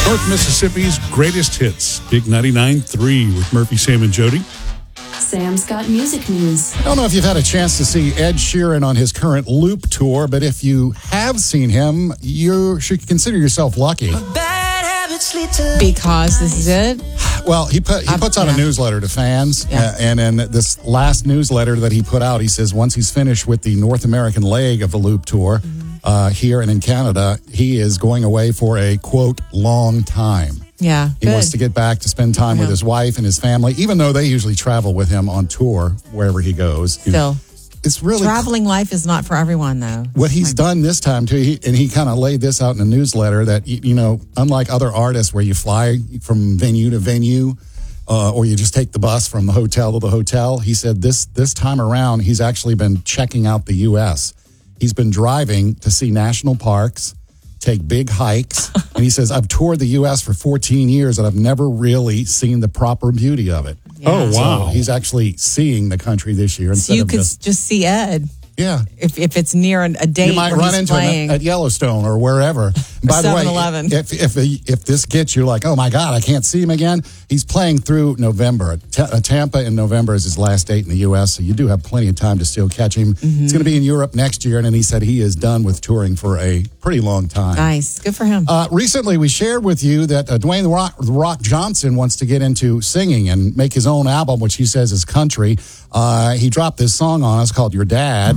North Mississippi's greatest hits. Big 99.3 with Murphy, Sam, and Jody. Sam's got music news. I don't know if you've had a chance to see Ed Sheeran on his current Loop tour, but if you have seen him, you should consider yourself lucky. Because this is it? Well, he puts out a newsletter to fans, Yeah. and in this last newsletter that he put out, he says once he's finished with the North American leg of the Loop tour here and in Canada, he is going away for a, quote, long time. Yeah, He wants to get back to spend time with his wife and his family, even though they usually travel with him on tour wherever he goes. Still. It's really Traveling life is not for everyone, though. what he's done this time too, he kind of laid this out in a newsletter that unlike other artists where you fly from venue to venue, or you just take the bus from the hotel to the hotel, he said this time around he's actually been checking out the U.S. He's been driving to see national parks, take big hikes, and he says I've toured the U.S. for 14 years and I've never really seen the proper beauty of it. Yeah. Oh, wow. So he's actually seeing the country this year So instead you of could just see Ed yeah. if it's near a date. You might where run he's into playing. him at Yellowstone or wherever. By the way, 7-Eleven. if this gets you like, oh my God, I can't see him again. He's playing through November. Tampa in November is his last date in the U.S., so you do have plenty of time to still catch him. He's going to be in Europe next year, and then he said he is done with touring for a pretty long time. Nice. Good for him. Recently, we shared with you that Dwayne The Rock Johnson wants to get into singing and make his own album, which he says is country. He dropped this song on us called Your Dad.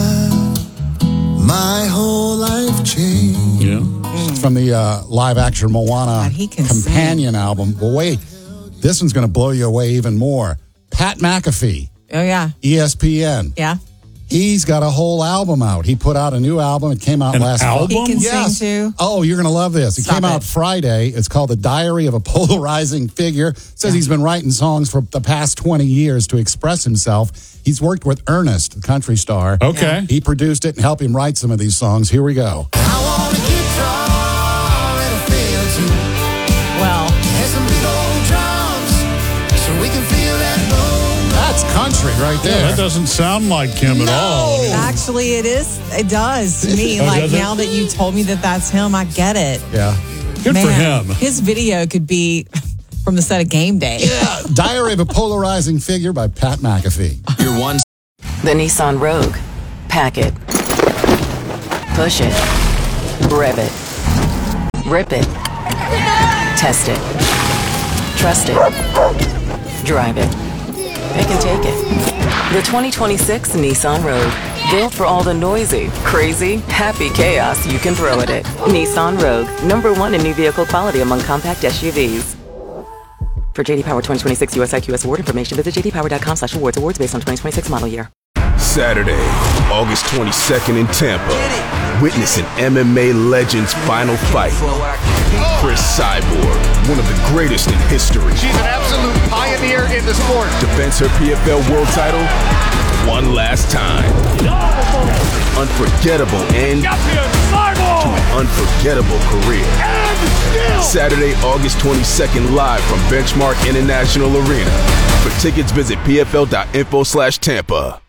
My whole life changed. Yeah. It's from the live action Moana God, he can companion album. Well, wait, this one's going to blow you away even more. Pat McAfee, Oh, yeah. ESPN. Yeah. He's got a whole album out. He put out a new album. It came out An last album? He can Yes. sing, too. Oh, you're going to love this. It Stop came out it. Friday. It's called The Diary of a Polarizing Figure. It says he's been writing songs for the past 20 years to express himself. He's worked with Ernest, the country star. Okay. He produced it and helped him write some of these songs. Here we go. I want a guitar and a fiddle too. Well, And some big old drums so we can feel that boom. That's country right there. That doesn't sound like him at all. actually, it is. It does to me. Oh, Like, does it? now that you told me that that's him, I get it. Yeah. Good for Man, him. His video could be from the set of Game Day. Diary of a Polarizing Figure by Pat McAfee. Your one. The Nissan Rogue. Pack it. Push it. Rev it. Rip it. Test it. Trust it. Drive it. Pick and take it. The 2026 Nissan Rogue. Built for all the noisy, crazy, happy chaos you can throw at it. Nissan Rogue. #1 in new vehicle quality among compact SUVs. For JD Power 2026 US IQS award information, visit jdpower.com/awards. Awards based on 2026 model year. Saturday, August 22nd in Tampa. Witness an MMA legend's final fight. Chris Cyborg, one of the greatest in history. She's an absolute pioneer in the sport. Defends her PFL world title one last time. Unforgettable end to an unforgettable career. Saturday, August 22nd, live from Benchmark International Arena. For tickets, visit pfl.info/Tampa.